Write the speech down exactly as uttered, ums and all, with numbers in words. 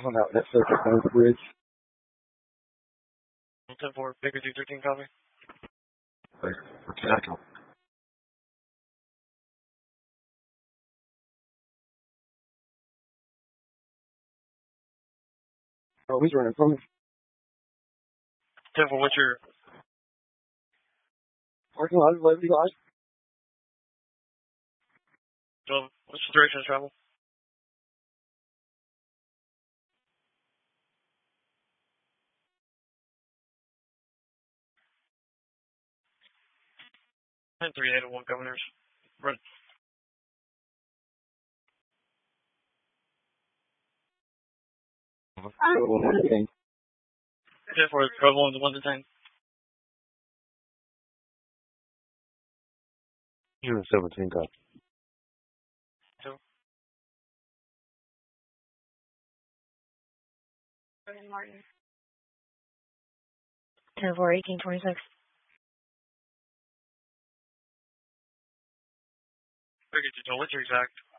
On out that circuit down the bridge. ten four, Baker two thirteen, copy. Right. For Tackle. Oh, he's running from me. ten four, what's your... Parking lot is Liberty Lodge. twelve, what's the direction of travel? ten three eight one, Governors. Run. Okay. ten four, trouble on the one to ten. Unit seventeen, copy. Two. Martin. ten four, eighteen twenty-six. Baker two, what's your exact